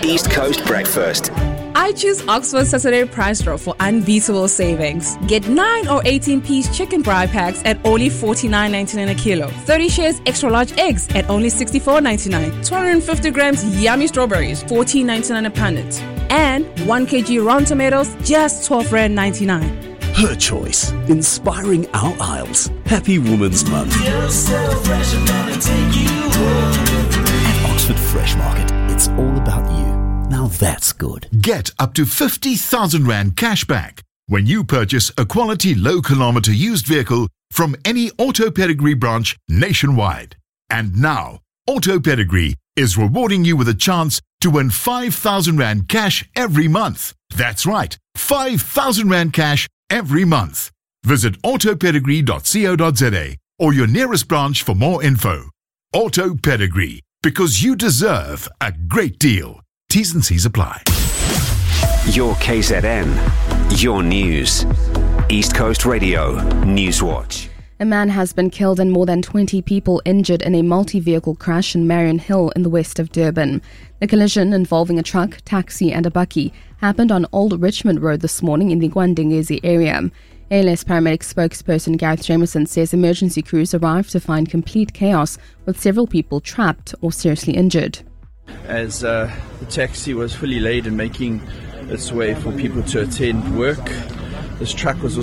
East Coast Breakfast. I choose Oxford Saturday Price Drop for unbeatable savings. Get 9 or 18-piece chicken fry packs at only $49.99 a kilo. 30 shares extra large eggs at only $64.99. 250 grams yummy strawberries, $14.99 a punnet. And 1 kg round tomatoes, just $12.99. Her choice, inspiring our aisles. Happy Women's Month. You're so fresh, I'm gonna take you home. At Oxford Fresh Market, it's all about you. Now that's good. Get up to 50,000 Rand cash back when you purchase a quality low-kilometer used vehicle from any Auto Pedigree branch nationwide. And now, Auto Pedigree is rewarding you with a chance to win 5,000 Rand cash every month. That's right, 5,000 Rand cash every month. Visit autopedigree.co.za or your nearest branch for more info. Auto Pedigree, because you deserve a great deal. T's and C's apply. Your KZN, your news. East Coast Radio, Newswatch. A man has been killed and more than 20 people injured in a multi-vehicle crash in Marion Hill in the west of Durban. The collision, involving a truck, taxi and a bakkie, happened on Old Richmond Road this morning in the Gwandingezi area. ALS paramedic spokesperson Gareth Jameson says emergency crews arrived to find complete chaos, with several people trapped or seriously injured. As the taxi was fully laden, making its way for people to attend work, this truck was